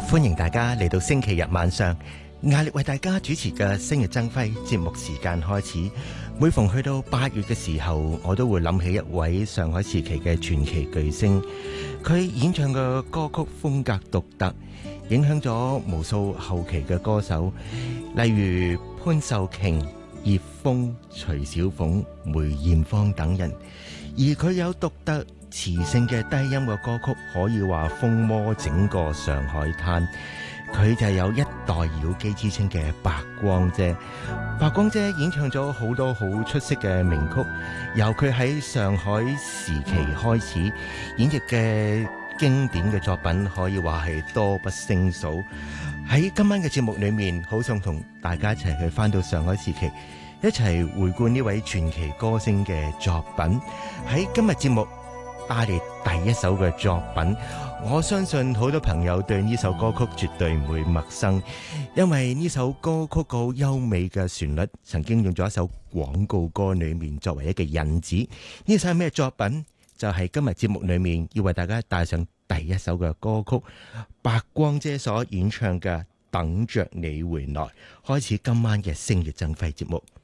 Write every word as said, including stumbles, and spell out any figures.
歡迎大家嚟到星期日晚上壓力為大家主持嘅星月爭輝節目時間開始。每逢去到八月嘅時候，我都會諗起一位上海時期嘅傳奇巨星，佢演唱嘅歌曲風格獨特，影響咗無數後期嘅歌手，例如潘秀瓊、葉楓、徐小鳳、梅艷芳等人。而佢有獨特磁性嘅低音嘅歌曲，可以話風靡整個上海灘。佢就係有一代妖姬之稱嘅白光姐。白光姐演唱咗好多好出色嘅名曲，由佢喺上海時期開始演繹嘅經典嘅作品，可以話係多不勝數。喺今晚嘅節目裏面，好想同大家一齊去翻到上海時期，一齊回顧呢位傳奇歌星嘅作品。喺今日節目帶嚟第一首嘅作品，我相信好多朋友對呢首歌曲絕對唔會陌生，因為呢首歌曲個優美嘅旋律曾經用咗一首廣告歌裏面作為一個引子。呢首係咩作品？就係、是、今日節目裏面要為大家帶上第一首嘅歌曲，白光姐所演唱嘅《等着你回來》。開始今晚嘅星月爭輝節目。